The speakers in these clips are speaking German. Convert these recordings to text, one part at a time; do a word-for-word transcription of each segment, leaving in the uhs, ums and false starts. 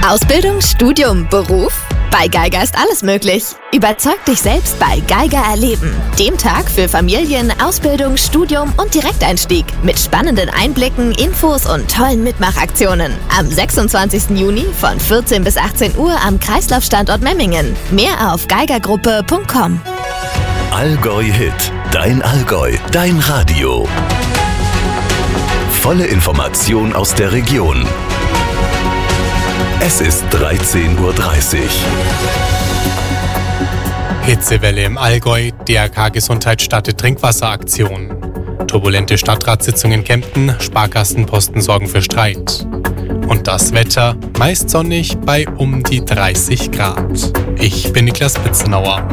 Ausbildung, Studium, Beruf? Bei Geiger ist alles möglich. Überzeug dich selbst bei Geiger erleben. Dem Tag für Familien, Ausbildung, Studium und Direkteinstieg. Mit spannenden Einblicken, Infos und tollen Mitmachaktionen. Am sechsundzwanzigsten Juni von vierzehn bis achtzehn Uhr am Kreislaufstandort Memmingen. Mehr auf geigergruppe punkt com. Allgäu Hit. Dein Allgäu. Dein Radio. Volle Information aus der Region. Es ist dreizehn Uhr dreißig. Hitzewelle im Allgäu. D R K Gesundheit startet Trinkwasseraktion. Turbulente Stadtratssitzung in Kempten. Sparkassenposten sorgen für Streit. Und das Wetter, meist sonnig bei um die dreißig Grad. Ich bin Niklas Pitzenauer.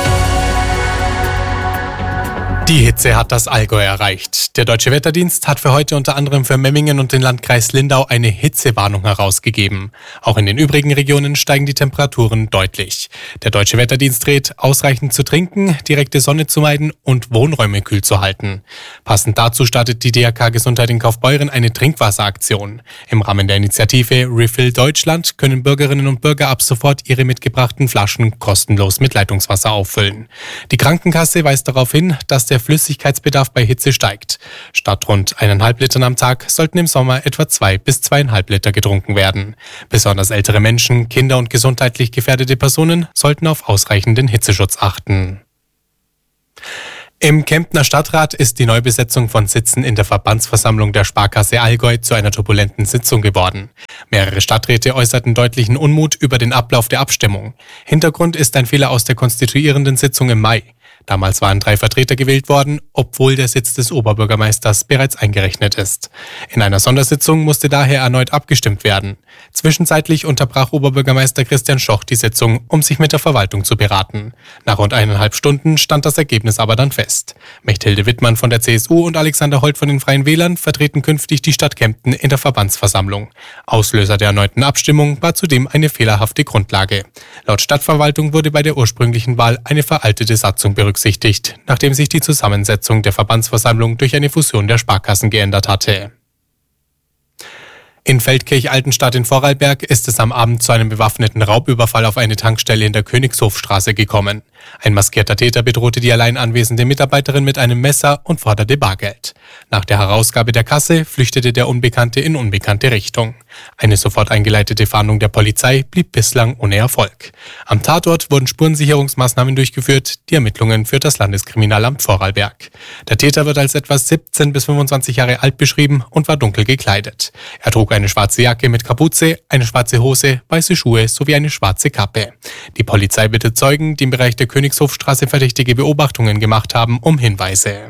Die Hitze hat das Allgäu erreicht. Der Deutsche Wetterdienst hat für heute unter anderem für Memmingen und den Landkreis Lindau eine Hitzewarnung herausgegeben. Auch in den übrigen Regionen steigen die Temperaturen deutlich. Der Deutsche Wetterdienst rät, ausreichend zu trinken, direkte Sonne zu meiden und Wohnräume kühl zu halten. Passend dazu startet die D R K Gesundheit in Kaufbeuren eine Trinkwasseraktion. Im Rahmen der Initiative Refill Deutschland können Bürgerinnen und Bürger ab sofort ihre mitgebrachten Flaschen kostenlos mit Leitungswasser auffüllen. Die Krankenkasse weist darauf hin, dass der Flüssigkeitsbedarf bei Hitze steigt. Statt rund eineinhalb Litern am Tag sollten im Sommer etwa zwei bis zweieinhalb Liter getrunken werden. Besonders ältere Menschen, Kinder und gesundheitlich gefährdete Personen sollten auf ausreichenden Hitzeschutz achten. Im Kemptner Stadtrat ist die Neubesetzung von Sitzen in der Verbandsversammlung der Sparkasse Allgäu zu einer turbulenten Sitzung geworden. Mehrere Stadträte äußerten deutlichen Unmut über den Ablauf der Abstimmung. Hintergrund ist ein Fehler aus der konstituierenden Sitzung im Mai. Damals waren drei Vertreter gewählt worden, obwohl der Sitz des Oberbürgermeisters bereits eingerechnet ist. In einer Sondersitzung musste daher erneut abgestimmt werden. Zwischenzeitlich unterbrach Oberbürgermeister Christian Schoch die Sitzung, um sich mit der Verwaltung zu beraten. Nach rund eineinhalb Stunden stand das Ergebnis aber dann fest. Mechthilde Wittmann von der C S U und Alexander Holt von den Freien Wählern vertreten künftig die Stadt Kempten in der Verbandsversammlung. Auslöser der erneuten Abstimmung war zudem eine fehlerhafte Grundlage. Laut Stadtverwaltung wurde bei der ursprünglichen Wahl eine veraltete Satzung berücksichtigt. berücksichtigt, nachdem sich die Zusammensetzung der Verbandsversammlung durch eine Fusion der Sparkassen geändert hatte. In Feldkirch-Altenstadt in Vorarlberg ist es am Abend zu einem bewaffneten Raubüberfall auf eine Tankstelle in der Königshofstraße gekommen. Ein maskierter Täter bedrohte die allein anwesende Mitarbeiterin mit einem Messer und forderte Bargeld. Nach der Herausgabe der Kasse flüchtete der Unbekannte in unbekannte Richtung. Eine sofort eingeleitete Fahndung der Polizei blieb bislang ohne Erfolg. Am Tatort wurden Spurensicherungsmaßnahmen durchgeführt, die Ermittlungen führt das Landeskriminalamt Vorarlberg. Der Täter wird als etwa siebzehn bis fünfundzwanzig Jahre alt beschrieben und war dunkel gekleidet. Er trug eine schwarze Jacke mit Kapuze, eine schwarze Hose, weiße Schuhe sowie eine schwarze Kappe. Die Polizei bittet Zeugen, die im Bereich der Königshofstraße verdächtige Beobachtungen gemacht haben, um Hinweise.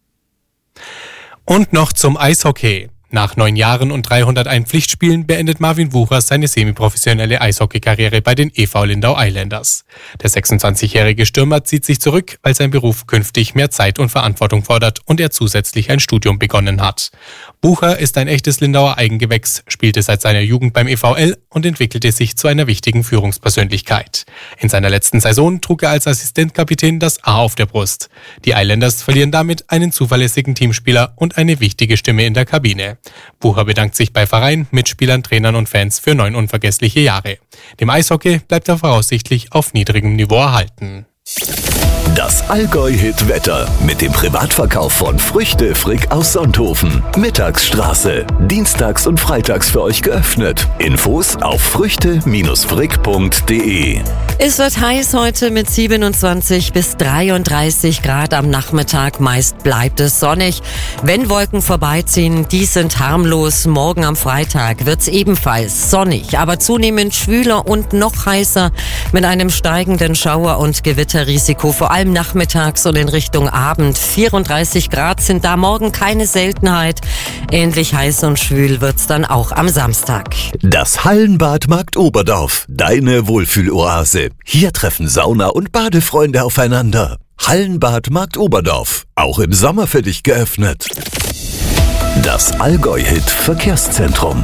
Und noch zum Eishockey. Nach neun Jahren und dreihunderteins Pflichtspielen beendet Marvin Wucher seine semiprofessionelle Eishockeykarriere bei den E V Lindau Islanders. Der sechsundzwanzigjährige Stürmer zieht sich zurück, weil sein Beruf künftig mehr Zeit und Verantwortung fordert und er zusätzlich ein Studium begonnen hat. Wucher ist ein echtes Lindauer Eigengewächs, spielte seit seiner Jugend beim E V L und entwickelte sich zu einer wichtigen Führungspersönlichkeit. In seiner letzten Saison trug er als Assistentkapitän das A auf der Brust. Die Islanders verlieren damit einen zuverlässigen Teamspieler und eine wichtige Stimme in der Kabine. Wucher bedankt sich bei Verein, Mitspielern, Trainern und Fans für neun unvergessliche Jahre. Dem Eishockey bleibt er voraussichtlich auf niedrigem Niveau erhalten. Das Allgäu-Hit-Wetter mit dem Privatverkauf von Früchte Frick aus Sonthofen. Mittagsstraße. Dienstags und freitags für euch geöffnet. Infos auf früchte frick punkt de. Es wird heiß heute mit siebenundzwanzig bis dreiunddreißig Grad am Nachmittag. Meist bleibt es sonnig. Wenn Wolken vorbeiziehen, die sind harmlos. Morgen am Freitag wird's ebenfalls sonnig, aber zunehmend schwüler und noch heißer mit einem steigenden Schauer- und Gewitterrisiko, vor allem nachmittags und in Richtung Abend. vierunddreißig Grad sind da morgen keine Seltenheit. Ähnlich heiß und schwül wird's dann auch am Samstag. Das Hallenbad Markt Oberdorf, deine Wohlfühloase. Hier treffen Sauna- und Badefreunde aufeinander. Hallenbad Markt Oberdorf, auch im Sommer für dich geöffnet. Das Allgäu-Hit Verkehrszentrum.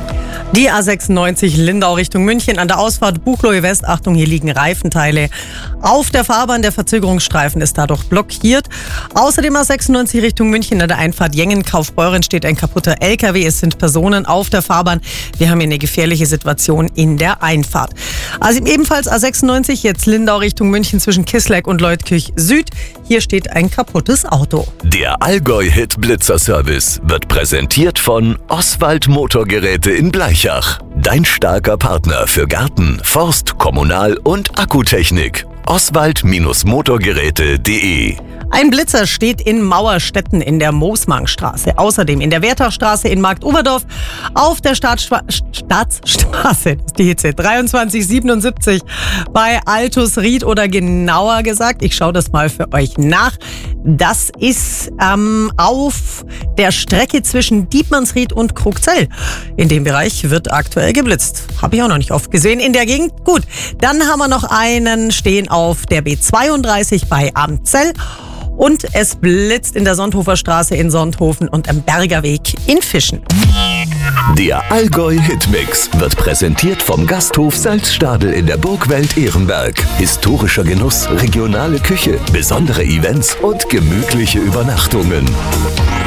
Die A sechsundneunzig Lindau Richtung München an der Ausfahrt Buchloe West. Achtung, hier liegen Reifenteile auf der Fahrbahn. Der Verzögerungsstreifen ist dadurch blockiert. Außerdem A sechsundneunzig Richtung München an der Einfahrt Jengen-Kaufbeuren steht ein kaputter L K W. Es sind Personen auf der Fahrbahn. Wir haben hier eine gefährliche Situation in der Einfahrt. Also ebenfalls A sechsundneunzig, jetzt Lindau Richtung München zwischen Kissleck und Leutkirch Süd. Hier steht ein kaputtes Auto. Der Allgäu-Hit Blitzer Service wird präsentiert von Oswald Motorgeräte in Bleichach. Dein starker Partner für Garten, Forst, Kommunal- und Akkutechnik. Oswald Motorgeräte punkt de. Ein Blitzer steht in Mauerstetten in der Moosmangstraße. Außerdem in der Wertachstraße in Marktoberdorf, auf der Staatsschwa- Staatsstraße, das ist die Hitze, dreiundzwanzig siebenundsiebzig bei Altusried oder genauer gesagt, ich schaue das mal für euch nach, das ist ähm, auf der Strecke zwischen Dietmannsried und Krugzell. In dem Bereich wird aktuell geblitzt. Habe ich auch noch nicht oft gesehen in der Gegend. Gut, dann haben wir noch einen stehen auf der B zweiunddreißig bei Amzell. Und es blitzt in der Sonthofer Straße in Sonthofen und am Bergerweg in Fischen. Der Allgäu-Hitmix wird präsentiert vom Gasthof Salzstadel in der Burgwelt Ehrenberg. Historischer Genuss, regionale Küche, besondere Events und gemütliche Übernachtungen.